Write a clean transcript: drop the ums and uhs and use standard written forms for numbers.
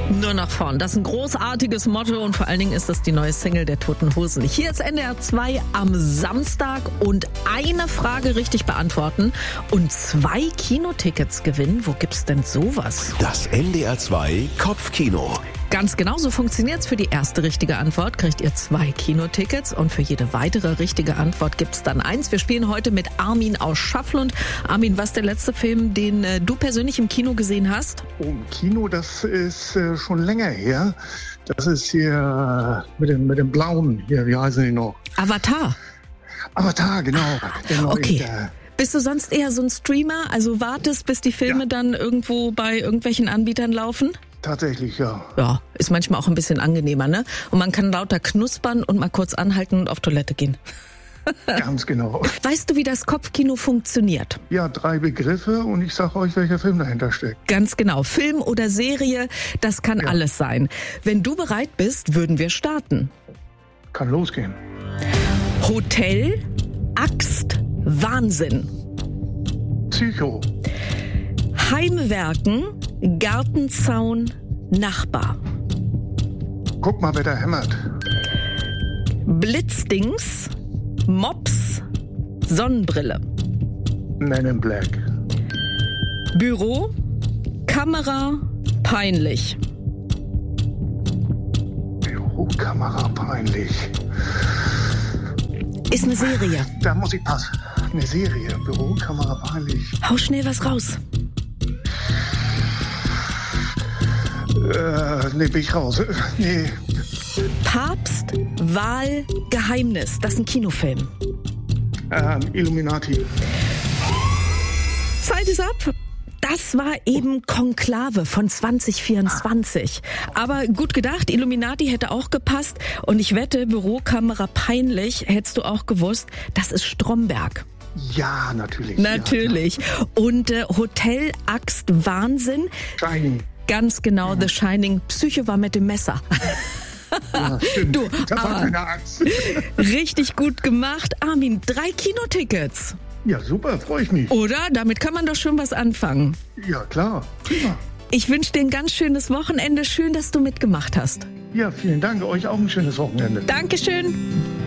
Nur nach vorn. Das ist ein großartiges Motto und vor allen Dingen ist das die neue Single der Toten Hosen. Hier ist NDR 2 am Samstag und eine Frage richtig beantworten und 2 Kinotickets gewinnen. Wo gibt's denn sowas? Das NDR 2 Kopfkino. Ganz genau, so funktioniert's. Für die erste richtige Antwort kriegt ihr 2 Kinotickets und für jede weitere richtige Antwort gibt's dann 1. Wir spielen heute mit Armin aus Schafflund. Armin, was ist der letzte Film, den du persönlich im Kino gesehen hast? Oh, im Kino, das ist schon länger her. Das ist hier mit dem Blauen hier, wie heißen die noch? Avatar, genau. Der neue, okay. Bist du sonst eher so ein Streamer? Also wartest, bis die Filme dann irgendwo bei irgendwelchen Anbietern laufen? Tatsächlich, ja. Ja, ist manchmal auch ein bisschen angenehmer, ne? Und man kann lauter knuspern und mal kurz anhalten und auf Toilette gehen. Ganz genau. Weißt du, wie das Kopfkino funktioniert? Ja, 3 Begriffe und ich sag euch, welcher Film dahinter steckt. Ganz genau. Film oder Serie, das kann alles sein. Wenn du bereit bist, würden wir starten. Kann losgehen. Hotel, Axt, Wahnsinn. Psycho. Heimwerken, Gartenzaun, Nachbar. Guck mal, wer da hämmert. Blitzdings, Mops, Sonnenbrille. Men in Black. Büro, Kamera, peinlich. Bürokamera, peinlich. Ist eine Serie. Da muss ich passen. Eine Serie. Bürokamera, peinlich. Hau schnell was raus. Nee, bin ich raus. Nee. Papst, Wahl, Geheimnis. Das ist ein Kinofilm. Illuminati. Zeit ist ab. Das war eben Konklave von 2024. Aber gut gedacht, Illuminati hätte auch gepasst. Und ich wette, Bürokamera peinlich, hättest du auch gewusst, das ist Stromberg. Ja, natürlich. Natürlich. Ja, und Hotel, Axt, Wahnsinn. Shining. Ganz genau, The Shining. Psycho war mit dem Messer. Ja, stimmt. Du, das war keine Angst. Richtig gut gemacht. Armin, 3 Kinotickets. Ja, super, freue ich mich. Oder? Damit kann man doch schon was anfangen. Ja, klar. Prima. Ich wünsche dir ein ganz schönes Wochenende. Schön, dass du mitgemacht hast. Ja, vielen Dank. Euch auch ein schönes Wochenende. Dankeschön.